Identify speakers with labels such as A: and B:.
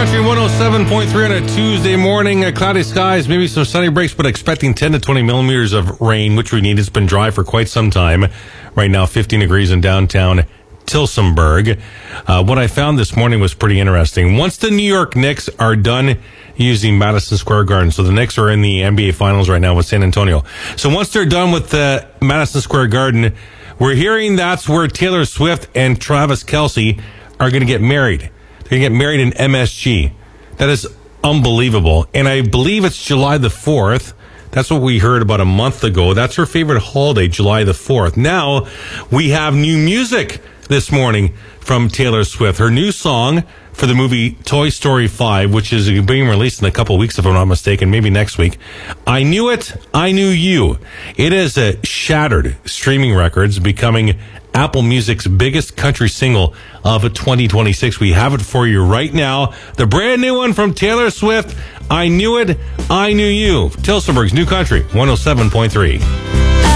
A: Country 107.3 on a Tuesday morning. Cloudy skies, maybe some sunny breaks, but expecting 10 to 20 millimeters of rain, which we need. It's been dry for quite some time. Right now, 15 degrees in downtown Tillsonburg. What I found this morning was pretty interesting. Once the New York Knicks are done using Madison Square Garden, so the Knicks are in the NBA Finals right now with San Antonio. So once they're done with the Madison Square Garden, we're hearing that's where Taylor Swift and Travis Kelce are going to get married. They're going to get married in MSG. That is unbelievable. And I believe it's July the 4th. That's what we heard about a month ago. That's her favorite holiday, July the 4th. Now, we have new music this morning from Taylor Swift. Her new song for the movie Toy Story 5, which is being released in a couple of weeks, if I'm not mistaken, maybe next week. I Knew It, I Knew You. It has shattered streaming records, becoming Apple Music's biggest country single of 2026. We have it for you right now. The brand new one from Taylor Swift, I Knew It, I Knew You. Tillsonburg's New Country 107.3.